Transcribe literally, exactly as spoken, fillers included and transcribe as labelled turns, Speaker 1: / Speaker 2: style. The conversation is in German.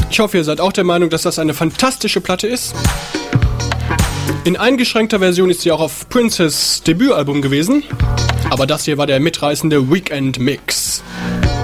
Speaker 1: Ich hoffe, ihr seid auch der Meinung, dass das eine fantastische Platte ist. In eingeschränkter Version ist sie auch auf Princes Debütalbum gewesen, aber das hier war der mitreißende Weekend Mix.